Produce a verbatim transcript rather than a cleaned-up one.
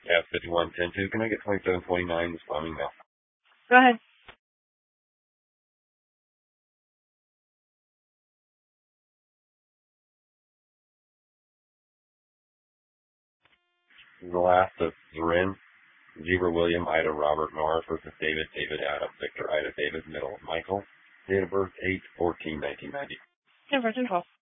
Yeah, fifty-one ten two. Can I get twenty-seven twenty-nine responding now? Go ahead. The last of Zorin, Zebra William, Ida Robert Norris versus David, David Adam, Victor, Ida David, middle Michael. Date of birth eight fourteen nineteen ninety. ten percent twelve.